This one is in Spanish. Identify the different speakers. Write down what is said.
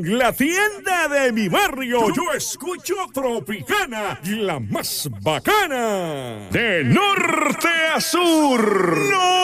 Speaker 1: En la tienda de mi barrio yo escucho Tropicana, la más bacana. De norte a sur. ¡No!